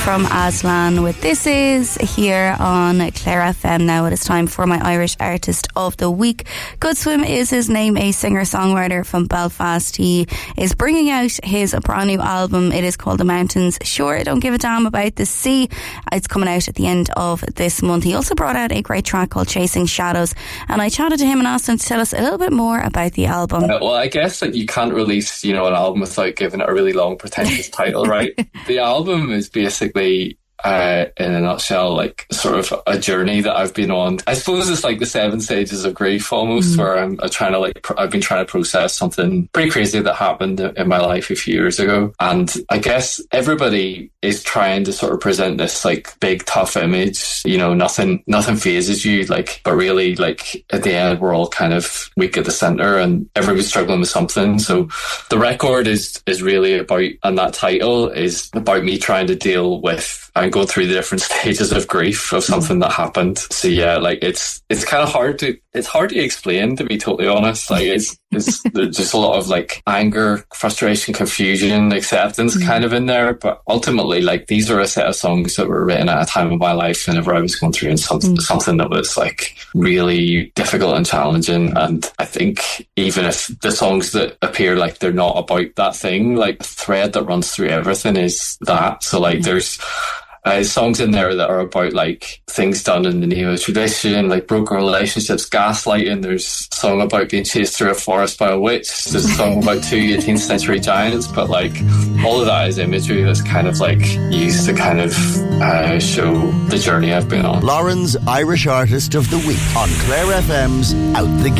from Aslan with This Is here on Clare FM. Now it is time for my Irish Artist of the Week. Good Swim is his name, a singer-songwriter from Belfast. He is bringing out his brand new album. It is called The Mountains Sure Don't Give a Damn About the Sea. It's coming out at the end of this month. He also brought out a great track called Chasing Shadows, and I chatted to him and asked him to tell us a little bit more about the album. Well, I guess that you can't release, an album without giving it a really long, pretentious title, right? The album is basically, in a nutshell, like sort of a journey that I've been on. I suppose it's like the 7 stages of grief almost, where I'm trying to I've been trying to process something pretty crazy that happened in my life a few years ago. And I guess everybody is trying to sort of present this like big tough image, nothing phases you, but really at the end we're all kind of weak at the center and everybody's struggling with something. So the record is really about, and that title is about me trying to deal with and go through the different stages of grief of something that happened. So yeah, it's kind of hard to explain, to be totally honest. It's there's just a lot of anger, frustration, confusion, acceptance kind of in there. But ultimately, these are a set of songs that were written at a time of my life whenever I was going through something that was really difficult and challenging. And I think even if the songs that appear they're not about that thing, the thread that runs through everything is that. So there's songs in there that are about things done in the name of tradition, broken relationships, gaslighting. There's a song about being chased through a forest by a witch. There's a song about 2 18th century giants. But all of that is imagery that's kind of used to kind of show the journey I've been on. Lauren's Irish Artist of the Week on Clare FM's Out the Gate.